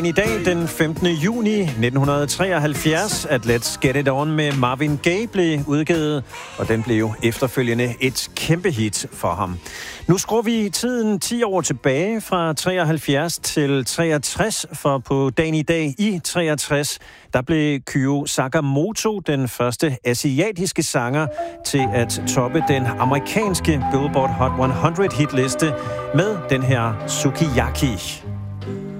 I dag, den 15. juni 1973, at Let's Get It On med Marvin Gaye blev udgivet, og den blev efterfølgende et kæmpe hit for ham. Nu skruer vi tiden 10 år tilbage fra 73 til 63, for på dagen i dag i 63, der blev Kyo Sakamoto den første asiatiske sanger til at toppe den amerikanske Billboard Hot 100 hitliste med den her Sukiyaki.